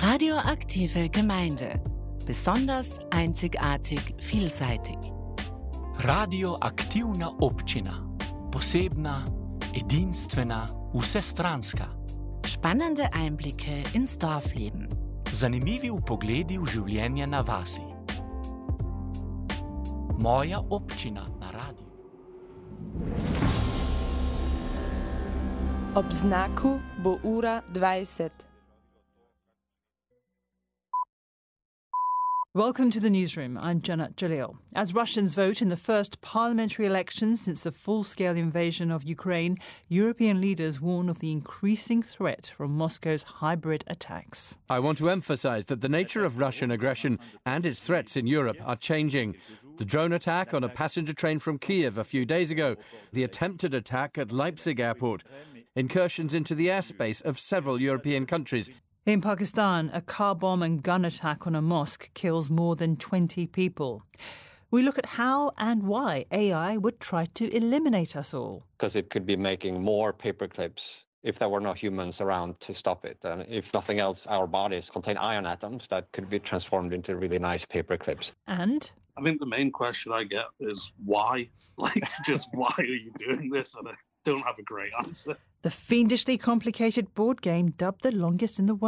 Radioaktive Gemeinde. Besonders, einzigartig, vielseitig. Radioaktivna občina. Posebna, edinstvena, vsestranska. Spannende Einblicke ins Dorfleben. Zanimivi vpogledi v življenje na vasi. Moja občina na radiju. Ob znaku bo ura 20. Welcome to the newsroom. I'm Janat Jalil. As Russians vote in the first parliamentary election since the full-scale invasion of Ukraine, European leaders warn of the increasing threat from Moscow's hybrid attacks. I want to emphasize that the nature of Russian aggression and its threats in Europe are changing. The drone attack on a passenger train from Kiev a few days ago, the attempted attack at Leipzig airport, incursions into the airspace of several European countries. In Pakistan, a car bomb and gun attack on a mosque kills more than 20 people. We look at how and why AI would try to eliminate us all. Because it could be making more paper clips if there were no humans around to stop it. And if nothing else, our bodies contain iron atoms that could be transformed into really nice paper clips. And I think the main question I get is why? Just why are you doing this? And I don't have a great answer. the fiendishly complicated board game dubbed the longest in the world.